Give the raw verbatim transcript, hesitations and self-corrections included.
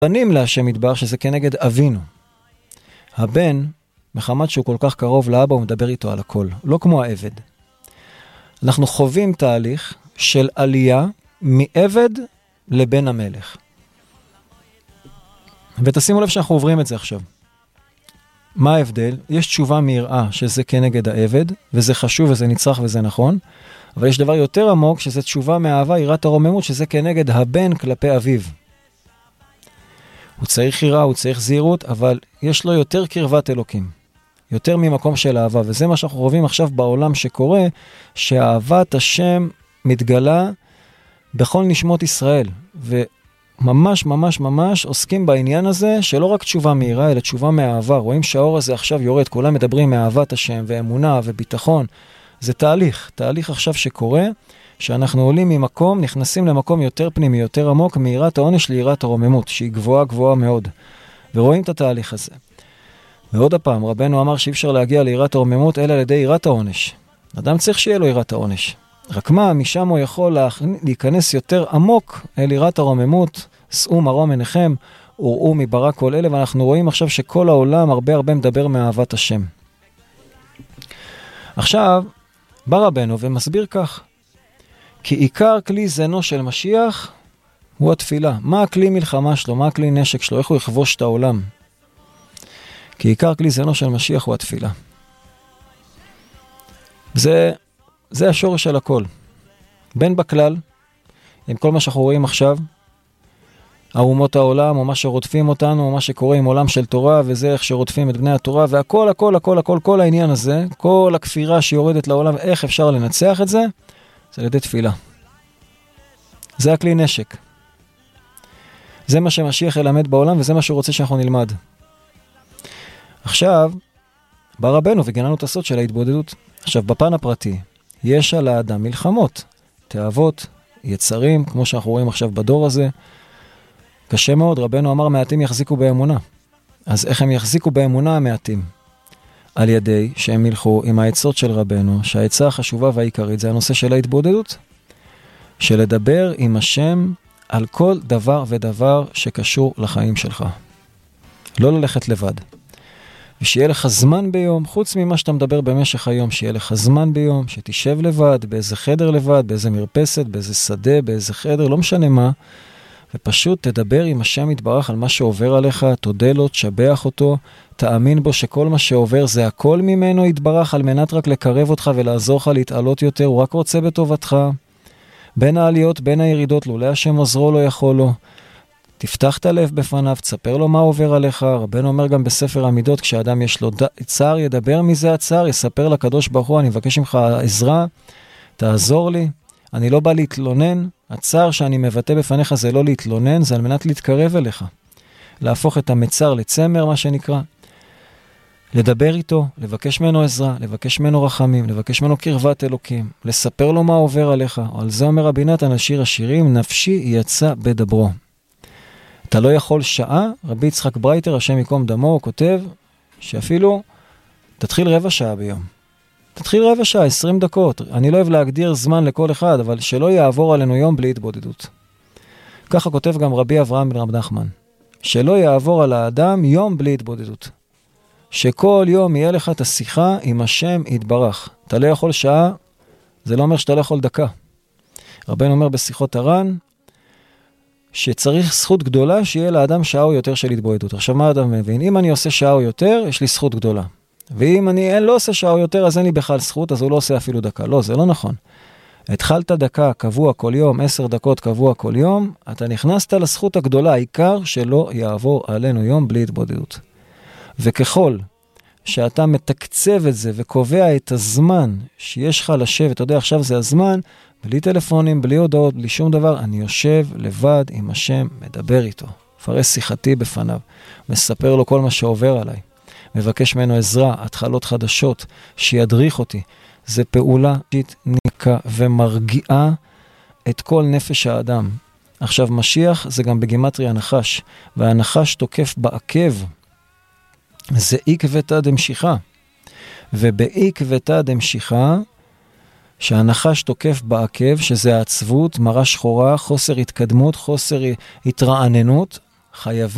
בנים להשם יתברך, שזה כנגד אבינו. הבן, מחמת שהוא כל כך קרוב לאבא, הוא מדבר איתו על הכל. לא כמו העבד. אנחנו חווים תהליך של עלייה מעבד לבן המלך. ותשימו לב שאנחנו עוברים את זה עכשיו. מה ההבדל? יש תשובה מיראה שזה כנגד העבד, וזה חשוב וזה נצרך וזה נכון, אבל יש דבר יותר עמוק שזה תשובה מאהבה, יראת הרוממות, שזה כנגד הבן כלפי אביו. הוא צריך יראה, הוא צריך זהירות, אבל יש לו יותר קרבת אלוקים. יותר ממקום של אהבה, וזה מה שאנחנו רואים עכשיו בעולם שקורה, שאהבת השם מתגלה בכל נשמות ישראל, וממש ממש ממש עוסקים בעניין הזה, שלא רק תשובה מהירה, אלא תשובה מאהבה. רואים שהאור הזה עכשיו יורד, כולם מדברים מאהבת השם, ואמונה וביטחון. זה תהליך, תהליך עכשיו שקורה, שאנחנו עולים ממקום, נכנסים למקום יותר פנימי, יותר עמוק, מיראת העונש ליראת הרוממות, שהיא גבוהה גבוהה מאוד. ורואים את התהליך הזה. ועוד הפעם, רבנו אמר שאי אפשר להגיע ליראת הרוממות, אלא על ידי יראת העונש. אדם צריך שיהיה לו יראת העונש. רק מה, משם הוא יכול להיכנס יותר עמוק אל יראת הרוממות, שאו מרום עיניכם, וראו מברק כל אלה, ואנחנו רואים עכשיו שכל העולם הרבה הרבה מדבר מאהבת השם. עכשיו, בא רבנו ומסביר כך, כי עיקר כלי זנו של משיח הוא התפילה. מה הכלי מלחמה שלו? מה הכלי נשק שלו? איך הוא יכבוש את העולם? כי עיקר כלי זנו של משיח הוא התפילה. זה, זה השורש של הכל. בין בכלל, עם כל מה שאנחנו רואים עכשיו, האומות העולם, או מה שרודפים אותנו, או מה שקורה עם עולם של תורה, וזה איך שרודפים את בני התורה, והכל, הכל, הכל, הכל, כל העניין הזה, כל הכפירה שיורדת לעולם, איך אפשר לנצח את זה? זה על ידי תפילה. זה הכלי נשק. זה מה שמשיח ילמד בעולם, וזה מה שהוא רוצה שאנחנו נלמד. עכשיו, בא רבנו וגננו את הסוד של ההתבודדות. עכשיו, בפן הפרטי, יש על האדם מלחמות, תאוות, יצרים, כמו שאנחנו רואים עכשיו בדור הזה. קשה מאוד, רבנו אמר, מעטים יחזיקו באמונה. אז איך הם יחזיקו באמונה המעטים? על ידי שהם ילכו עם העצות של רבנו, שהעצה החשובה והעיקרית זה הנושא של ההתבודדות, של לדבר עם השם על כל דבר ודבר שקשור לחיים שלך. לא ללכת לבד. ושיהיה לך זמן ביום, חוץ ממה שאתה מדבר במשך היום, שיהיה לך זמן ביום, שתשב לבד, באיזה חדר לבד, באיזה מרפסת, באיזה שדה, באיזה חדר, לא משנה מה, ופשוט תדבר עם השם יתברך על מה שעובר עליך, תודה לו, תשבח אותו, תאמין בו שכל מה שעובר זה הכל ממנו יתברך, על מנת רק לקרב אותך ולעזור לך להתעלות יותר, הוא רק רוצה בטובתך. בין העליות, בין הירידות, לולא השם עזרו לא יכול לו. תפתח את הלב בפניו, תספר לו מה עובר עליך. רבנו אומר גם בספר המידות, כשאדם יש לו צער, ידבר מזה הצער, יספר לקדוש ברוך הוא, אני מבקש ממך עזרה, תעזור לי. אני לא בא להתלונן, הצער שאני מבטא בפניך זה לא להתלונן, זה על מנת להתקרב אליך. להפוך את המצר לצמר, מה שנקרא. לדבר איתו, לבקש ממנו עזרה, לבקש ממנו רחמים, לבקש ממנו קרבת אלוקים, לספר לו מה עובר עליך. על זה אומר רבי נתן על שיר השירים, נפשי יצא בדברו. אתה לא יכול שעה, רבי יצחק ברייטר, השם יקום דמו, הוא כותב שאפילו תתחיל רבע שעה ביום. תתחיל רבע שעה, עשרים דקות. אני לא אוהב להגדיר זמן לכל אחד, אבל שלא יעבור עלינו יום בלי התבודדות. ככה כותב גם רבי אברהם בן רב נחמן. שלא יעבור על האדם יום בלי התבודדות. שכל יום יהיה לך את השיחה עם השם יתברך. אתה לא יכול שעה, זה לא אומר שאתה לא יכול דקה. רבנו אומר בשיחות הר"ן, שצריך זכות גדולה שיהיה לאדם שעה או יותר של התבודדות. עכשיו מה האדם מבין? אם אני עושה שעה או יותר, יש לי זכות גדולה. ואם אני אין, לא עושה שעה או יותר, אז אין לי בכלל זכות, אז הוא לא עושה אפילו דקה. לא, זה לא נכון. התחלת דקה קבוע כל יום, עשר דקות קבוע כל יום, אתה נכנסת לזכות הגדולה, העיקר שלא יעבור עלינו יום בלי התבודדות. וככל שאתה מתקצב את זה וקובע את הזמן שיש לך לשבת, אתה יודע, עכשיו זה הזמן, בלי טלפונים, בלי הודעות, בלי שום דבר, אני יושב לבד עם השם, מדבר איתו, פרס שיחתי בפניו, מספר לו כל מה שעובר עליי, מבקש ממנו עזרה, התחלות חדשות, שידריך אותי. זה פעולה ניקה ומרגיעה את כל נפש האדם. עכשיו משיח זה גם בגימטרי הנחש, והנחש תוקף בעקב, זה עקבתא דמשיחא, ובעקבתא דמשיחא, שהנחש תוקף בעקב, שזה העצבות, מראה שחורה, חוסר התקדמות, חוסר התרעננות, חייבים